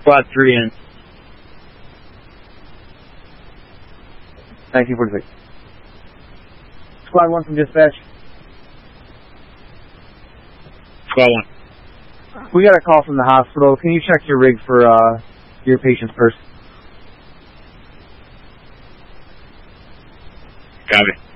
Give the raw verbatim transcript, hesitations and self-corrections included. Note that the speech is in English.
Squad three in. nineteen forty-six. Squad one from dispatch. Squad one. We got a call from the hospital. Can you check your rig for uh, your patient's purse? Copy.